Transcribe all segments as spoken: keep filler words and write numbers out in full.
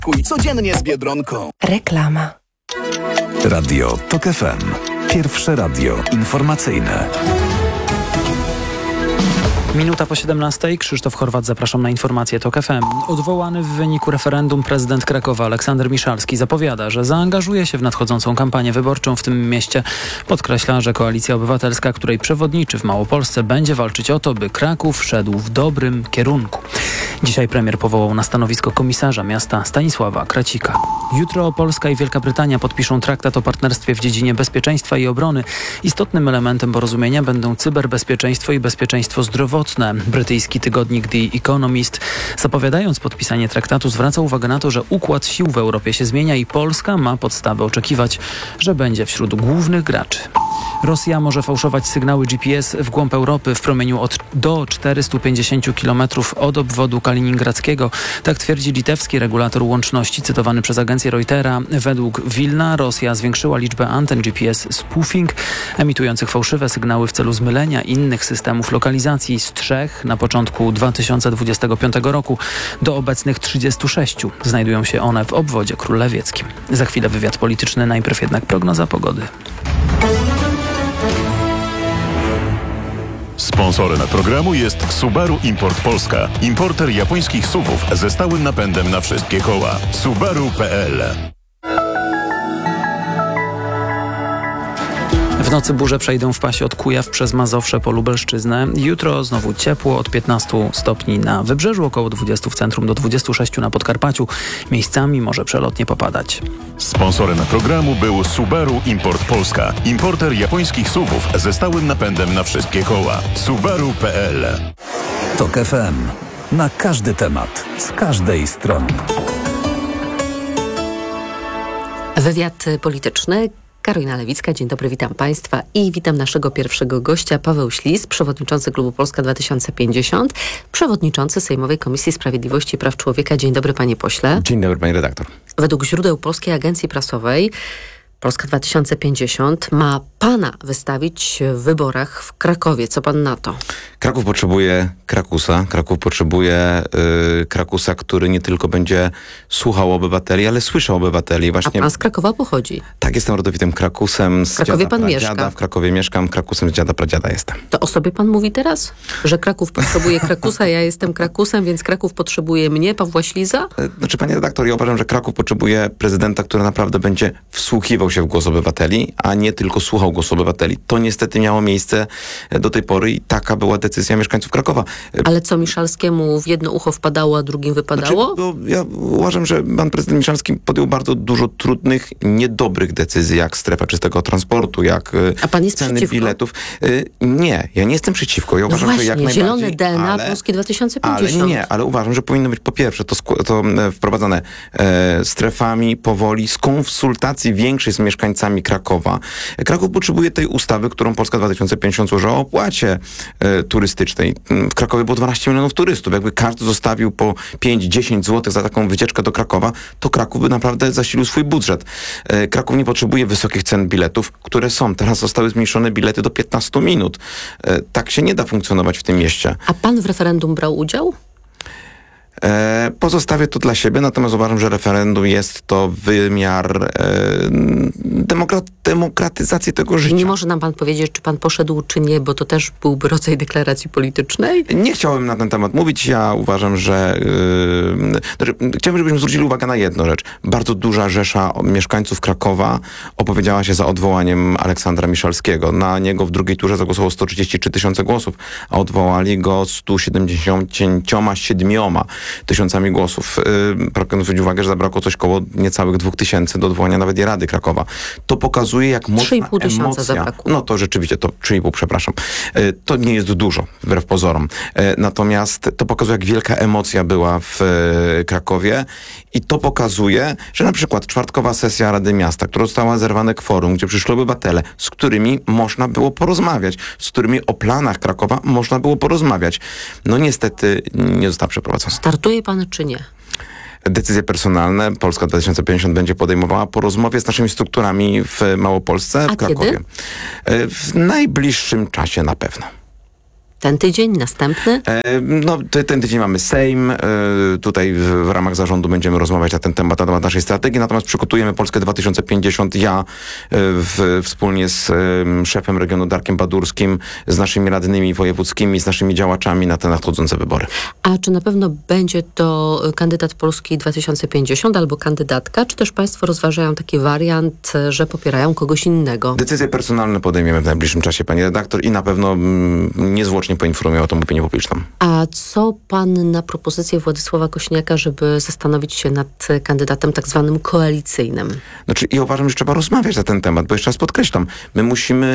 Kuj codziennie z Biedronką. Reklama. Radio TOK F M. Pierwsze radio informacyjne. Minuta po siedemnastej. Krzysztof Chorwat, zapraszam na informacje TOK F M. Odwołany w wyniku referendum prezydent Krakowa Aleksander Miszalski zapowiada, że zaangażuje się w nadchodzącą kampanię wyborczą w tym mieście. Podkreśla, że Koalicja Obywatelska, której przewodniczy w Małopolsce, będzie walczyć o to, by Kraków szedł w dobrym kierunku. Dzisiaj premier powołał na stanowisko komisarza miasta Stanisława Kracika. Jutro Polska i Wielka Brytania podpiszą traktat o partnerstwie w dziedzinie bezpieczeństwa i obrony. Istotnym elementem porozumienia będą cyberbezpieczeństwo i bezpieczeństwo zdrowotne. Brytyjski tygodnik The Economist, zapowiadając podpisanie traktatu, zwraca uwagę na to, że układ sił w Europie się zmienia i Polska ma podstawy oczekiwać, że będzie wśród głównych graczy. Rosja może fałszować sygnały G P S w głąb Europy w promieniu od do czterystu pięćdziesięciu kilometrów od obwodu kaliningradzkiego. Tak twierdzi litewski regulator łączności, cytowany przez agencję Reutera. Według Wilna Rosja zwiększyła liczbę anten G P S spoofing, emitujących fałszywe sygnały w celu zmylenia innych systemów lokalizacji z trzech na początku dwa tysiące dwudziestego piątego roku do obecnych trzydziestu sześciu. Znajdują się one w obwodzie królewieckim. Za chwilę wywiad polityczny, najpierw jednak prognoza pogody. Sponsorem programu jest Subaru Import Polska. Importer japońskich S U V-ów ze stałym napędem na wszystkie koła. Subaru kropka p l. W nocy burze przejdą w pasie od Kujaw przez Mazowsze po Lubelszczyznę. Jutro znowu ciepło, od piętnastu stopni na wybrzeżu, około dwudziestu w centrum, do dwudziestu sześciu na Podkarpaciu. Miejscami może przelotnie popadać. Sponsorem programu był Subaru Import Polska. Importer japońskich S U V-ów ze stałym napędem na wszystkie koła. Subaru kropka p l. TOK F M. Na każdy temat, z każdej strony. Wywiad polityczny. Karolina Lewicka, dzień dobry, witam Państwa i witam naszego pierwszego gościa, Paweł Ślis, przewodniczący Klubu Polska dwa tysiące pięćdziesiąt, przewodniczący Sejmowej Komisji Sprawiedliwości i Praw Człowieka. Dzień dobry, panie pośle. Dzień dobry, pani redaktor. Według źródeł Polskiej Agencji Prasowej Polska dwa tysiące pięćdziesiąt ma pana wystawić w wyborach w Krakowie. Co pan na to? Kraków potrzebuje Krakusa. Kraków potrzebuje y, Krakusa, który nie tylko będzie słuchał obywateli, ale słyszał obywateli. Właśnie... A pan z Krakowa pochodzi? Tak, jestem rodowitym Krakusem. Z w Krakowie dziada, pan pradziada. mieszka? W Krakowie mieszkam, Krakusem z dziada pradziada jestem. To o sobie pan mówi teraz? Że Kraków potrzebuje Krakusa, ja jestem Krakusem, więc Kraków potrzebuje mnie, Pawła Śliza? Znaczy, panie redaktor, ja uważam, że Kraków potrzebuje prezydenta, który naprawdę będzie wsłuchiwał się w głos obywateli, a nie tylko słuchał głosu obywateli. To niestety miało miejsce do tej pory i taka była decyzja mieszkańców Krakowa. Ale co, Miszalskiemu w jedno ucho wpadało, a drugim wypadało? Znaczy, no, ja uważam, że pan prezydent Miszalski podjął bardzo dużo trudnych, niedobrych decyzji, jak strefa czystego transportu, jak a pan jest ceny przeciwko? biletów. Y, nie, ja nie jestem przeciwko. Ja no uważam, właśnie, że jak najbardziej, zielone D N A ale, Polski dwa tysiące pięćdziesiąt. Ale nie, ale uważam, że powinno być po pierwsze to, to wprowadzane e, strefami powoli, z konsultacji większej z mieszkańcami Krakowa. Kraków potrzebuje tej ustawy, którą Polska dwa tysiące pięćdziesiąt złożyła o opłacie e, turystycznej. W Krakowie było dwanaście milionów turystów. Jakby każdy zostawił po pięć dziesięć złotych za taką wycieczkę do Krakowa, to Kraków by naprawdę zasilił swój budżet. E, Kraków nie potrzebuje wysokich cen biletów, które są. Teraz zostały zmniejszone bilety do piętnastu minut. E, tak się nie da funkcjonować w tym mieście. A pan w referendum brał udział? E, pozostawię to dla siebie, natomiast uważam, że referendum jest to wymiar e, demokra- demokratyzacji tego życia. Nie może nam pan powiedzieć, czy pan poszedł, czy nie, bo to też byłby rodzaj deklaracji politycznej? Nie chciałem na ten temat mówić. Ja uważam, że yy, znaczy, chciałbym, żebyśmy zwrócili uwagę na jedną rzecz. Bardzo duża rzesza mieszkańców Krakowa opowiedziała się za odwołaniem Aleksandra Miszalskiego. Na niego w drugiej turze zagłosowało sto trzydzieści trzy tysiące głosów, a odwołali go sto siedemdziesiąt siedem tysiącami głosów. Yy, pragnę zwrócić uwagę, że zabrakło coś koło niecałych dwóch tysięcy do odwołania nawet i Rady Krakowa. To pokazuje, jak mocna trzy i pół tysiąca emocja... zabrakło. No to rzeczywiście, to trzy i pół, przepraszam. Yy, to nie jest dużo, wbrew pozorom. Yy, natomiast to pokazuje, jak wielka emocja była w yy, Krakowie i to pokazuje, że na przykład czwartkowa sesja Rady Miasta, która została zerwane kworum, gdzie przyszli obywatele, z którymi można było porozmawiać, z którymi o planach Krakowa można było porozmawiać. No niestety nie została przeprowadzona. Startuje pan czy nie? Decyzje personalne Polska dwa tysiące pięćdziesiąt będzie podejmowała po rozmowie z naszymi strukturami w Małopolsce, w A Krakowie. kiedy? W najbliższym czasie na pewno. Ten tydzień, następny? E, no, t- ten tydzień mamy Sejm. E, tutaj w, w ramach zarządu będziemy rozmawiać na ten temat, na temat naszej strategii. Natomiast przygotujemy Polskę dwa tysiące pięćdziesiąt. Ja e, w, wspólnie z e, szefem regionu Darkiem Badurskim, z naszymi radnymi wojewódzkimi, z naszymi działaczami na te nadchodzące wybory. A czy na pewno będzie to kandydat Polski dwa tysiące pięćdziesiąt albo kandydatka, czy też państwo rozważają taki wariant, że popierają kogoś innego? Decyzje personalne podejmiemy w najbliższym czasie, pani redaktor, i na pewno mm, niezwłocznie poinformuję o tym opinię publiczną. A co pan na propozycję Władysława Kosiniaka, żeby zastanowić się nad kandydatem tak zwanym koalicyjnym? Znaczy, ja uważam, że trzeba rozmawiać na ten temat, bo jeszcze raz podkreślam, my musimy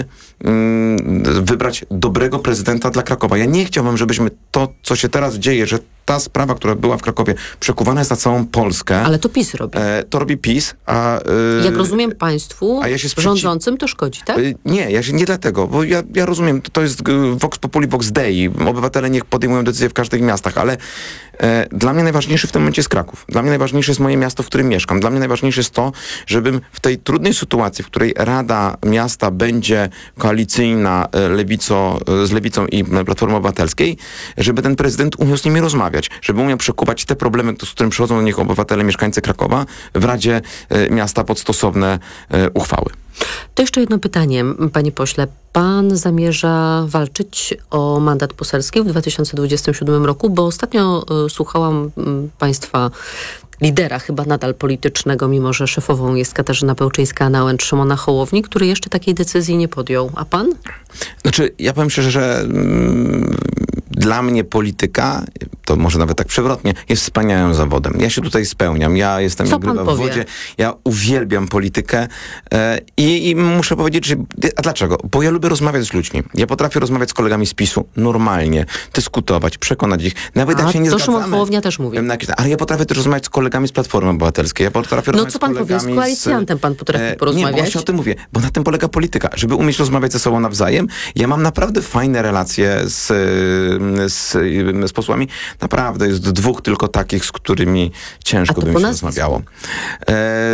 mm, wybrać dobrego prezydenta dla Krakowa. Ja nie chciałbym, żebyśmy to, co się teraz dzieje, że ta sprawa, która była w Krakowie, przekuwana jest na całą Polskę. Ale to PiS robi. E, to robi PiS, a... E, Jak rozumiem państwu, a ja się sprzeci- rządzącym to szkodzi, tak? E, nie, ja się, nie dlatego, bo ja, ja rozumiem, to, to jest e, Vox Populi, Vox Dei. Obywatele niech podejmują decyzje w każdych miastach, ale e, dla mnie najważniejszy w tym momencie jest Kraków. Dla mnie najważniejsze jest moje miasto, w którym mieszkam. Dla mnie najważniejsze jest to, żebym w tej trudnej sytuacji, w której Rada Miasta będzie koalicyjna e, lewico, e, z Lewicą i Platformą Obywatelskiej, żeby ten prezydent umiał z nimi rozmawiać. Żeby umiał przekuwać te problemy, z którymi przychodzą do nich obywatele, mieszkańcy Krakowa, w Radzie e, Miasta pod stosowne e, uchwały. To jeszcze jedno pytanie, panie pośle. Pan zamierza walczyć o mandat poselski w dwa tysiące dwudziestym siódmym roku, bo ostatnio y, słuchałam y, państwa lidera chyba nadal politycznego, mimo że szefową jest Katarzyna Pełczyńska-Nałęcz, Szymona Hołowni, który jeszcze takiej decyzji nie podjął. A pan? Znaczy, ja powiem szczerze, że mm, dla mnie polityka, to może nawet tak przewrotnie, jest wspaniałym zawodem. Ja się tutaj spełniam. Ja jestem Co jak ryba pan w powie? wodzie. Ja uwielbiam politykę e, i, i muszę powiedzieć, że... A dlaczego? Bo ja lubię rozmawiać z ludźmi. Ja potrafię rozmawiać z kolegami z PiSu normalnie, dyskutować, przekonać ich. Nawet A jak się nie to zgadzamy... Szymon Hołownia też mówi. na jakieś- Ale ja potrafię też rozmawiać z kolegami z Platformy Obywatelskiej. Ja potrafię No rozmawiać co pan z powie, z kolegami koalicjantem pan potrafi e, porozmawiać? Nie, bo właśnie o tym mówię, bo na tym polega polityka, żeby umieć rozmawiać ze sobą nawzajem. Ja mam naprawdę fajne relacje z, z, z posłami. Naprawdę jest dwóch tylko takich, z którymi ciężko to by po mi się nazwisku? rozmawiało. E,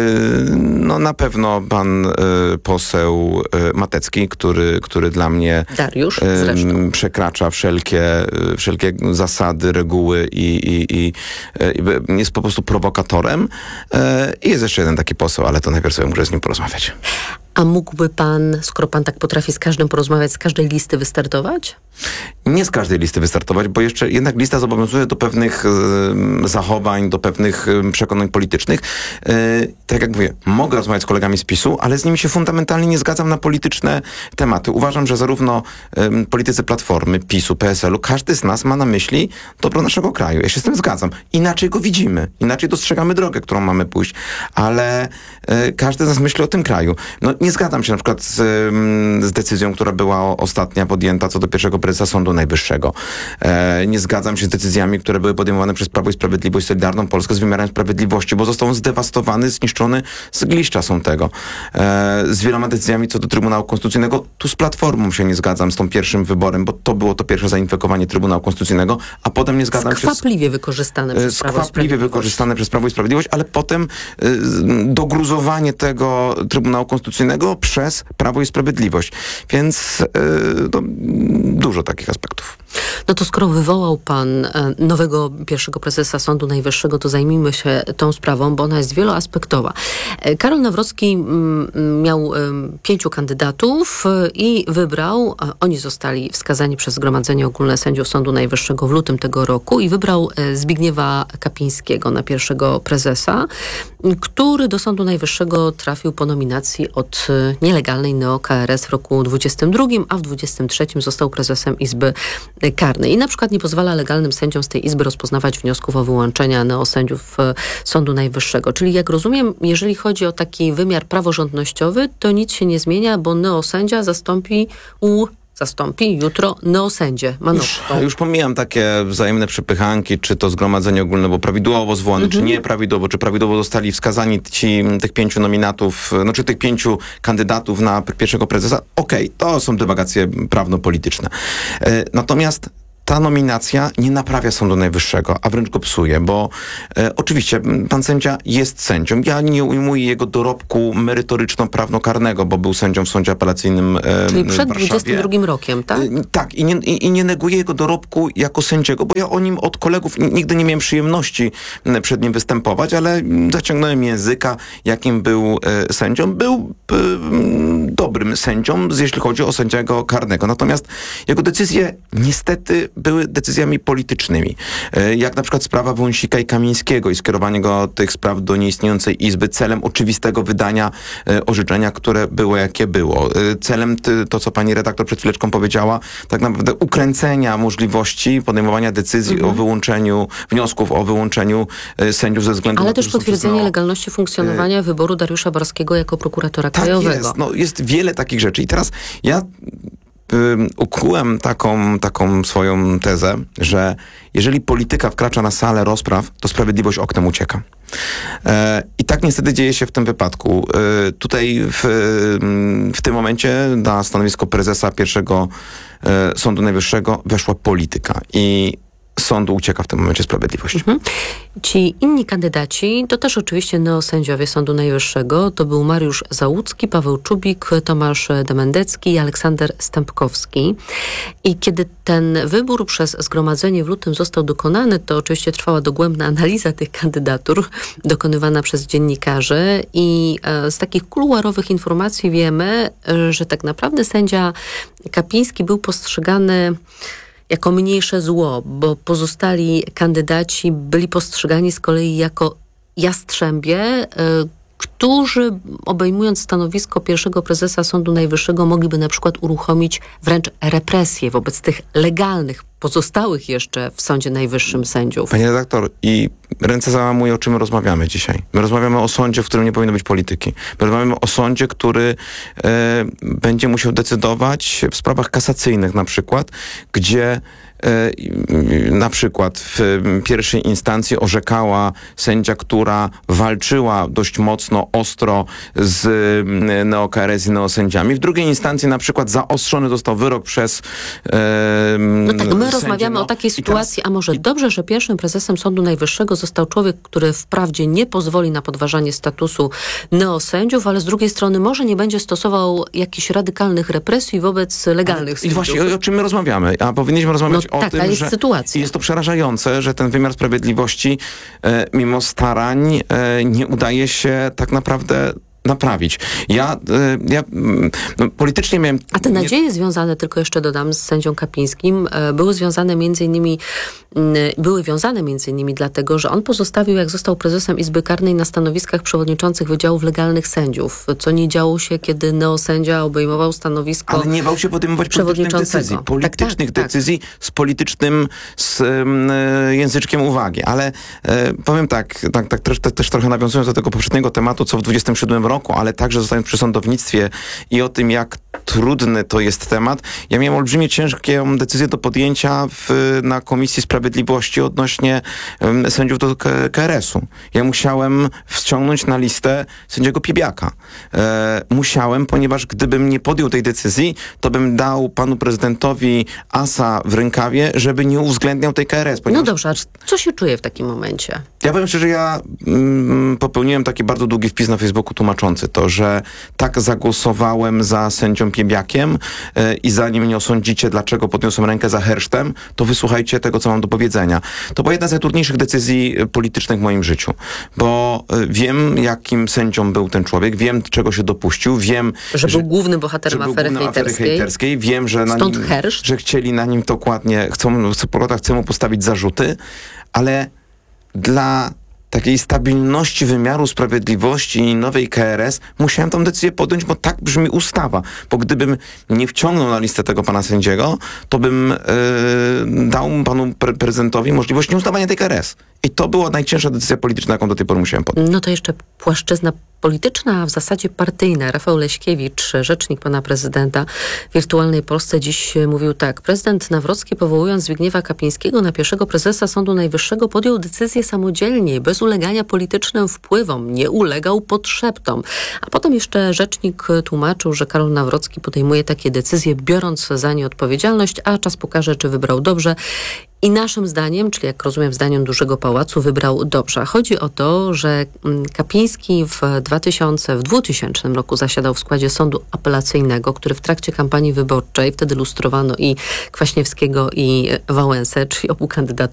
no na pewno pan e, poseł e, Matecki, który, który dla mnie Dariusz e, zresztą. przekracza wszelkie, e, wszelkie zasady, reguły i, i, i, i jest po prostu prowokatorem. E, I jest jeszcze jeden taki poseł, ale to najpierw sobie muszę z nim porozmawiać. A mógłby pan, skoro pan tak potrafi z każdym porozmawiać, z każdej listy wystartować? Nie z każdej listy wystartować, bo jeszcze jednak lista zobowiązuje do pewnych e, zachowań, do pewnych e, przekonań politycznych. E, tak jak mówię, mogę rozmawiać z kolegami z PiSu, ale z nimi się fundamentalnie nie zgadzam na polityczne tematy. Uważam, że zarówno e, politycy Platformy, PiSu, P S L u, każdy z nas ma na myśli dobro naszego kraju. Ja się z tym zgadzam. Inaczej go widzimy, inaczej dostrzegamy drogę, którą mamy pójść, ale e, każdy z nas myśli o tym kraju. No nie zgadzam się na przykład z, z decyzją, która była ostatnia podjęta co do pierwszego prezesa Sądu Najwyższego. E, nie zgadzam się z decyzjami, które były podejmowane przez Prawo i Sprawiedliwość, Solidarną Polskę z wymiarem sprawiedliwości, bo został on zdewastowany, zniszczony, zgliszcza są tego. E, z wieloma decyzjami co do Trybunału Konstytucyjnego. Tu z Platformą się nie zgadzam, z tym pierwszym wyborem, bo to było to pierwsze zainfekowanie Trybunału Konstytucyjnego, a potem nie zgadzam się z... Skwapliwie wykorzystane przez Prawo i skwapliwie Sprawiedliwość. wykorzystane przez Prawo i Sprawiedliwość, ale potem y, dogruzowanie tego Trybunału Konstytucyjnego przez Prawo i Sprawiedliwość. Więc y, no, dużo takich aspektów. No to skoro wywołał pan e, nowego pierwszego prezesa Sądu Najwyższego, to zajmijmy się tą sprawą, bo ona jest wieloaspektowa. E, Karol Nawrocki mm, miał em, pięciu kandydatów e, i wybrał, a oni zostali wskazani przez Zgromadzenie Ogólne Sędziów Sądu Najwyższego w lutym tego roku i wybrał e, Zbigniewa Kapińskiego na pierwszego prezesa, m, który do Sądu Najwyższego trafił po nominacji od e, nielegalnej neo-K R S w roku dwudziestym drugim, a w dwudziestym trzecim został prezesem Izby Karnej. I na przykład nie pozwala legalnym sędziom z tej Izby rozpoznawać wniosków o wyłączenia neosędziów e, Sądu Najwyższego. Czyli jak rozumiem, jeżeli chodzi o taki wymiar praworządnościowy, to nic się nie zmienia, bo neosędzia zastąpi u zastąpi jutro neosędzie Manowską. Już, już pomijam takie wzajemne przepychanki, czy to Zgromadzenie Ogólne było prawidłowo zwołane, Mhm. czy nieprawidłowo, czy prawidłowo zostali wskazani ci, tych pięciu nominatów, no czy tych pięciu kandydatów na pierwszego prezesa. Okej, okay, to są dywagacje prawno-polityczne. E, natomiast ta nominacja nie naprawia Sądu Najwyższego, a wręcz go psuje, bo e, oczywiście pan sędzia jest sędzią. Ja nie ujmuję jego dorobku merytoryczno-prawno-karnego, bo był sędzią w sądzie apelacyjnym e, Czyli w przed Warszawie. dwudziestym drugim rokiem, tak? E, tak, i nie, i, i nie neguję jego dorobku jako sędziego, bo ja o nim od kolegów n- nigdy nie miałem przyjemności m, przed nim występować, ale m, zaciągnąłem języka, jakim był e, sędzią. Był e, m, dobrym sędzią, jeśli chodzi o sędziego karnego. Natomiast jego decyzje niestety były decyzjami politycznymi. E, jak na przykład sprawa Wąsika i Kamińskiego i skierowanie go tych spraw do nieistniejącej izby celem oczywistego wydania e, orzeczenia, które było jakie było. E, celem ty, to, co pani redaktor przed chwileczką powiedziała, tak naprawdę ukręcenia możliwości podejmowania decyzji mhm. o wyłączeniu, wniosków o wyłączeniu e, sędziów ze względu Ale na to, też że są potwierdzenie przez- no, legalności funkcjonowania e... wyboru Dariusza Barskiego jako prokuratora tak krajowego. jest. No, jest wiele takich rzeczy. I teraz ja ukułem taką, taką swoją tezę, że jeżeli polityka wkracza na salę rozpraw, to sprawiedliwość oknem ucieka. E, I tak niestety dzieje się w tym wypadku. E, tutaj w, w tym momencie na stanowisko prezesa pierwszego e, Sądu Najwyższego weszła polityka i sądu ucieka w tym momencie sprawiedliwość. Mhm. Ci inni kandydaci to też oczywiście neosędziowie Sądu Najwyższego. To był Mariusz Załucki, Paweł Czubik, Tomasz Demendecki i Aleksander Stępkowski. I kiedy ten wybór przez zgromadzenie w lutym został dokonany, to oczywiście trwała dogłębna analiza tych kandydatur dokonywana przez dziennikarzy i e, z takich kuluarowych informacji wiemy, e, że tak naprawdę sędzia Kapiński był postrzegany jako mniejsze zło, bo pozostali kandydaci byli postrzegani z kolei jako jastrzębie, y, którzy obejmując stanowisko pierwszego prezesa Sądu Najwyższego mogliby na przykład uruchomić wręcz represję wobec tych legalnych, pozostałych jeszcze w Sądzie Najwyższym sędziów. Panie redaktor, i ręce załamuję, o czym my rozmawiamy dzisiaj. My rozmawiamy o sądzie, w którym nie powinno być polityki. My rozmawiamy o sądzie, który e, będzie musiał decydować w sprawach kasacyjnych na przykład, gdzie e, na przykład w pierwszej instancji orzekała sędzia, która walczyła dość mocno, ostro z neo-K R S i neosędziami. W drugiej instancji na przykład zaostrzony został wyrok przez e, No tak, my sędzię, rozmawiamy no. o takiej I teraz- sytuacji, a może dobrze, że pierwszym prezesem Sądu Najwyższego został człowiek, który wprawdzie nie pozwoli na podważanie statusu neosędziów, ale z drugiej strony może nie będzie stosował jakichś radykalnych represji wobec legalnych I sędziów. właśnie o, o czym my rozmawiamy? A powinniśmy rozmawiać No o taka tym, jest że sytuacja. jest to przerażające, że ten wymiar sprawiedliwości e, mimo starań e, nie udaje się tak naprawdę naprawić. Ja, e, ja mm, no, politycznie miałem... A te nie- nadzieje związane, tylko jeszcze dodam, z sędzią Kapińskim, e, były związane między innymi, m, były wiązane między innymi dlatego, że on pozostawił, jak został prezesem Izby Karnej, na stanowiskach przewodniczących wydziałów legalnych sędziów, co nie działo się, kiedy neosędzia obejmował stanowisko Ale nie bał się podejmować politycznych przewodniczącego. decyzji. Tak, Politycznych tak, tak. decyzji z politycznym z, um, e, języczkiem uwagi. Ale e, powiem tak, tak, tak też, też trochę nawiązując do tego poprzedniego tematu, co w dwudziestym siódmym roku, ale także zostając przy sądownictwie i o tym, jak trudny to jest temat. Ja miałem olbrzymie ciężką decyzję do podjęcia w, na Komisji Sprawiedliwości odnośnie um, sędziów do K R S u. Ja musiałem wciągnąć na listę sędziego Piebiaka. E, musiałem, ponieważ gdybym nie podjął tej decyzji, to bym dał panu prezydentowi asa w rękawie, żeby nie uwzględniał tej K R S. No Ponieważ dobrze, a co się czuje w takim momencie? ja powiem szczerze, ja mm, popełniłem taki bardzo długi wpis na Facebooku tłumaczący to, że tak zagłosowałem za sędzią Piebiakiem e, i zanim mnie osądzicie, dlaczego podniosłem rękę za hersztem, to wysłuchajcie tego, co mam do powiedzenia. To była jedna z najtrudniejszych decyzji e, politycznych w moim życiu, bo e, wiem, jakim sędzią był ten człowiek, wiem, czego się dopuścił, wiem, Że był głównym bohaterem że był afery głównym afery hejterskiej. hejterskiej, wiem, że na Stąd nim, herszt. że chcieli na nim dokładnie, chcą, chcą mu postawić zarzuty, ale dla takiej stabilności wymiaru sprawiedliwości i nowej K R S musiałem tą decyzję podjąć, bo tak brzmi ustawa. Bo gdybym nie wciągnął na listę tego pana sędziego, to bym yy, dał panu pre- prezydentowi możliwość nieuznawania tej K R S. I to była najcięższa decyzja polityczna, jaką do tej pory musiałem podjąć. No to jeszcze płaszczyzna polityczna, a w zasadzie partyjna. Rafał Leśkiewicz, rzecznik pana prezydenta w Wirtualnej Polsce, dziś mówił tak. Prezydent Nawrocki, powołując Zbigniewa Kapińskiego na pierwszego prezesa Sądu Najwyższego, podjął decyzję samodzielnie, bez ulegania politycznym wpływom. Nie ulegał podszeptom. A potem jeszcze rzecznik tłumaczył, że Karol Nawrocki podejmuje takie decyzje, biorąc za nie odpowiedzialność, a czas pokaże, czy wybrał dobrze. I naszym zdaniem, czyli jak rozumiem zdaniem Dużego Pałacu, wybrał dobrze. Chodzi o to, że Kapiński w, dwutysięcznym, w dwutysięcznym roku zasiadał w składzie Sądu Apelacyjnego, który w trakcie kampanii wyborczej, wtedy lustrowano i Kwaśniewskiego, i Wałęsę, czyli obu kandydatów